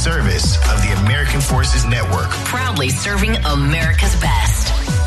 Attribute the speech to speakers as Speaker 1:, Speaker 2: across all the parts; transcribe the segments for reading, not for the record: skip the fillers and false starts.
Speaker 1: service of the American Forces Network.
Speaker 2: Proudly serving America's best.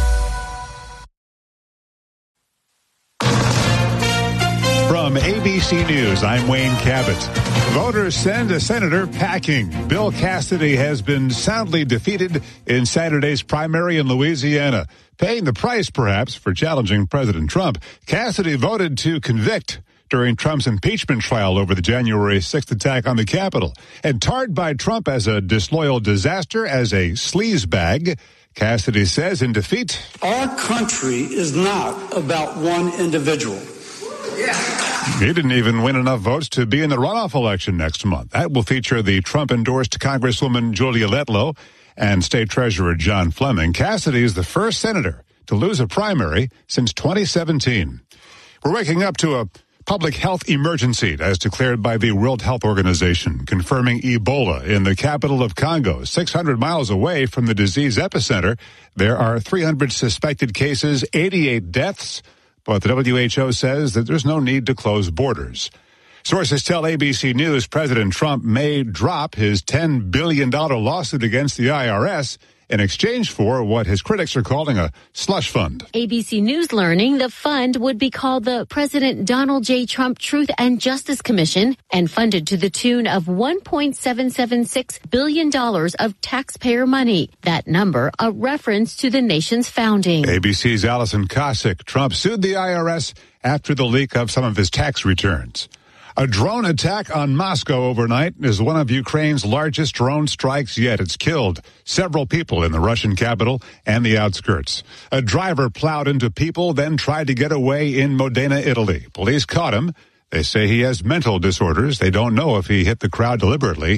Speaker 3: From ABC News, I'm Wayne Cabot. Voters send a senator packing. Bill Cassidy has been soundly defeated in Saturday's primary in Louisiana, paying the price, perhaps, for challenging President Trump. Cassidy voted to convict during Trump's impeachment trial over the January 6th attack on the Capitol. And tarred by Trump as a disloyal disaster, as a sleazebag, Cassidy says in defeat,
Speaker 4: "Our country is not about one individual."
Speaker 3: He didn't even win enough votes to be in the runoff election next month. That will feature the Trump-endorsed Congresswoman Julia Letlow and State Treasurer John Fleming. Cassidy is the first senator to lose a primary since 2017. We're waking up to a public health emergency as declared by the World Health Organization, confirming Ebola in the capital of Congo, 600 miles away from the disease epicenter. There are 300 suspected cases, 88 deaths. But the WHO says that there's no need to close borders. Sources tell ABC News President Trump may drop his $10 billion lawsuit against the IRS in exchange for what his critics are calling a slush fund.
Speaker 5: ABC News learning the fund would be called the President Donald J. Trump Truth and Justice Commission and funded to the tune of $1.776 billion of taxpayer money. That number, a reference to the nation's founding.
Speaker 3: ABC's Allison Cossack. Trump sued the IRS after the leak of some of his tax returns. A drone attack on Moscow overnight is one of Ukraine's largest drone strikes yet. It's killed several people in the Russian capital and the outskirts. A driver plowed into people, then tried to get away in Modena, Italy. Police caught him. They say he has mental disorders. They don't know if he hit the crowd deliberately.